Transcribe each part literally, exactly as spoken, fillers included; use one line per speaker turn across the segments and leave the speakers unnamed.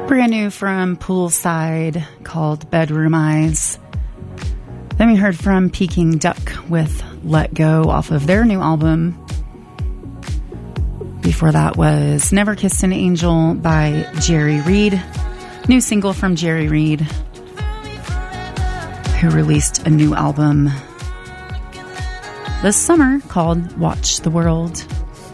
Brand new from Poolside called Bedroom Eyes. Then we heard from Peking Duck with Let Go off of their new album. Before that was Never Kissed an Angel by Jerry Reed. New single from Jerry Reed, who released a new album this summer called Watch the World.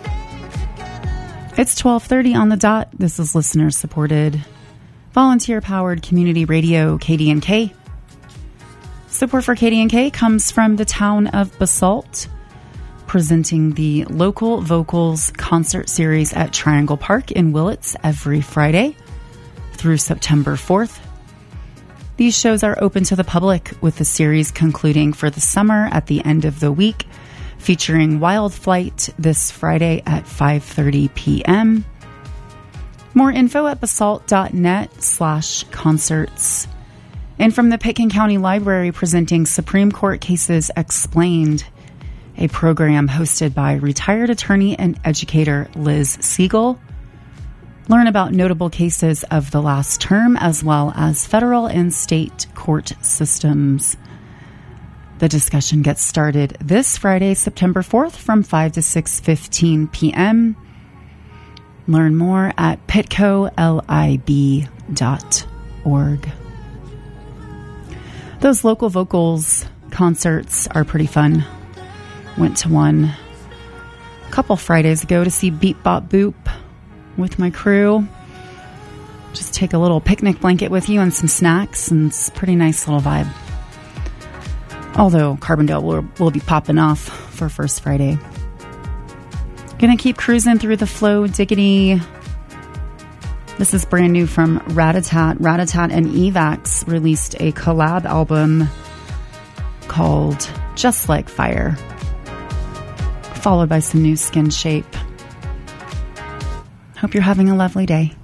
It's twelve thirty on the dot. This is listener-supported, volunteer-powered community radio K D N K. Support for K D N K comes from the town of Basalt, presenting the Local Vocals concert series at Triangle Park in Willits every Friday through September fourth. These shows are open to the public, with the series concluding for the summer at the end of the week, featuring Wild Flight this Friday at five thirty p.m. More info at basalt.net slash concerts. And from the Pitkin County Library, presenting Supreme Court Cases Explained, a program hosted by retired attorney and educator Liz Siegel. Learn about notable cases of the last term, as well as federal and state court systems. The discussion gets started this Friday, September fourth, from five to six fifteen p.m. Learn more at pitco lib dot org. Those local vocals concerts are pretty fun. Went to one a couple Fridays ago to see Beep Bop Boop with my crew. Just take a little picnic blanket with you and some snacks, and it's a pretty nice little vibe. Although Carbondale will, will be popping off for First Friday. Gonna keep cruising through the Flow Diggity. This is brand new from Ratatat. Ratatat and Evax released a collab album called Just Like Fire, followed by some new Skin Shape. Hope you're having a lovely day.